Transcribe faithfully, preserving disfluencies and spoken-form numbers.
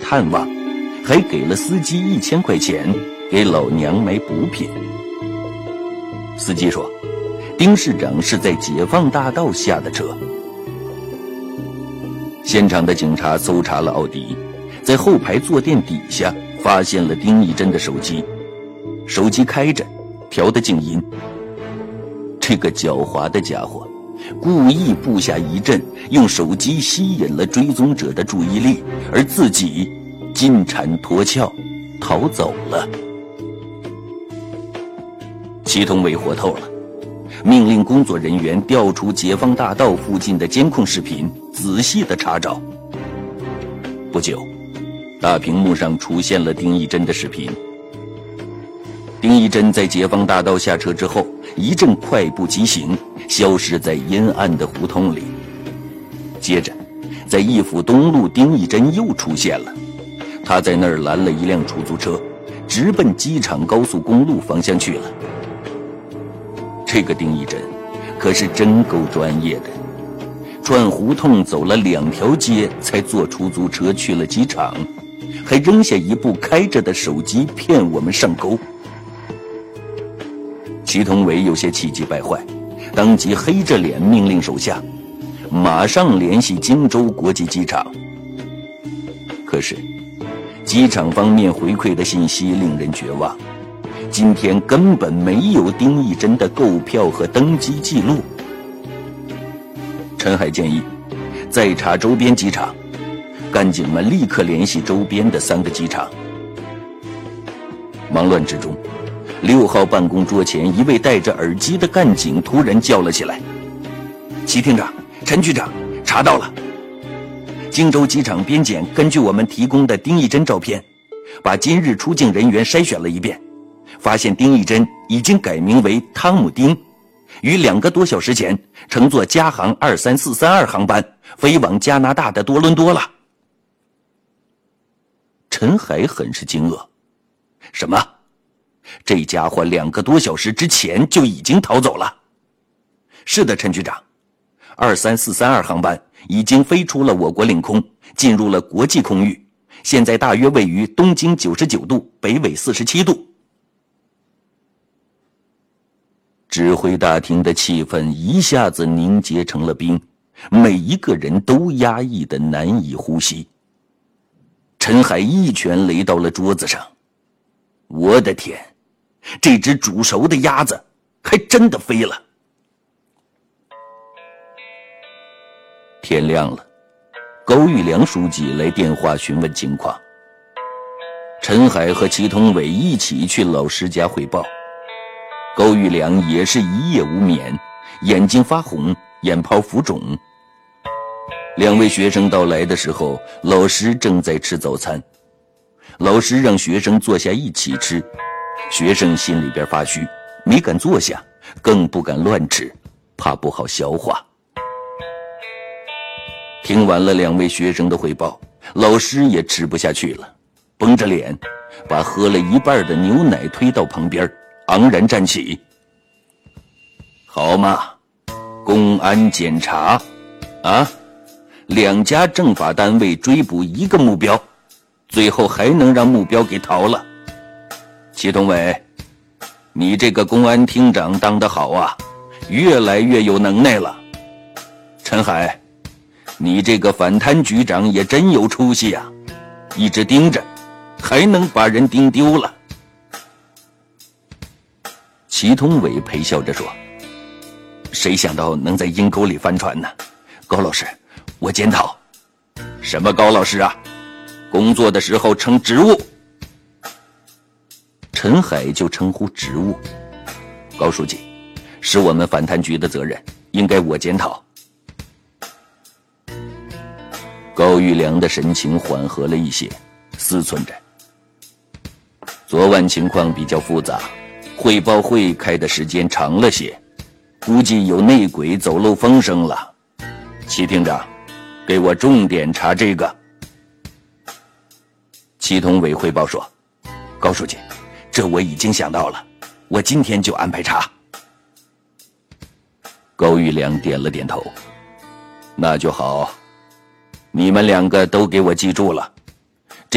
探望，还给了司机一千块钱给老娘买补品。司机说，丁市长是在解放大道下的车。现场的警察搜查了奥迪，在后排坐垫底下发现了丁义珍的手机，手机开着，调的静音。这个狡猾的家伙故意布下一阵，用手机吸引了追踪者的注意力，而自己金蝉脱壳逃走了。祁同伟活透了，命令工作人员调出解放大道附近的监控视频，仔细的查找。不久，大屏幕上出现了丁义珍的视频。丁义珍在解放大道下车之后，一阵快步疾行，消失在阴暗的胡同里。接着，在义府东路，丁义珍又出现了。他在那儿拦了一辆出租车，直奔机场高速公路方向去了。这个丁义珍可是真够专业的，转胡同走了两条街才坐出租车去了机场，还扔下一部开着的手机骗我们上钩。祁同伟有些气急败坏，当即黑着脸命令手下马上联系荆州国际机场。可是机场方面回馈的信息令人绝望，今天根本没有丁义珍的购票和登机记录。陈海建议再查周边机场，干警们立刻联系周边的三个机场。忙乱之中，六号办公桌前一位戴着耳机的干警突然叫了起来：祁厅长、陈局长，查到了！荆州机场边检根据我们提供的丁义珍照片，把今日出境人员筛选了一遍，发现丁义珍已经改名为汤姆丁，于两个多小时前乘坐加航二三四三二航班飞往加拿大的多伦多了。陈海很是惊愕：什么？这家伙两个多小时之前就已经逃走了？是的，陈局长，二三四三二航班已经飞出了我国领空，进入了国际空域，现在大约位于东经九十九度，北纬四十七度。指挥大厅的气氛一下子凝结成了冰，每一个人都压抑得难以呼吸。陈海一拳擂到了桌子上，我的天，这只煮熟的鸭子还真的飞了。天亮了，高玉良书记来电话询问情况。陈海和祁同伟一起去老师家汇报。高玉良也是一夜无眠，眼睛发红，眼泡浮肿。两位学生到来的时候，老师正在吃早餐。老师让学生坐下一起吃，学生心里边发虚，没敢坐下，更不敢乱吃，怕不好消化。听完了两位学生的汇报，老师也吃不下去了，绷着脸把喝了一半的牛奶推到旁边，昂然站起。好嘛，公安检查啊，两家政法单位追捕一个目标，最后还能让目标给逃了。祁同伟，你这个公安厅长当得好啊，越来越有能耐了。陈海，你这个反贪局长也真有出息啊，一直盯着还能把人盯丢了。祁同伟陪笑着说，谁想到能在阴沟里翻船呢？高老师，我检讨。什么高老师啊，工作的时候称职务。陈海就称呼职务。高书记，是我们反贪局的责任，应该我检讨。高玉良的神情缓和了一些，思忖着，昨晚情况比较复杂，汇报会开的时间长了些，估计有内鬼走漏风声了。祁厅长，给我重点查这个。祁同伟汇报说，高书记，这我已经想到了，我今天就安排查。高玉良点了点头，那就好，你们两个都给我记住了。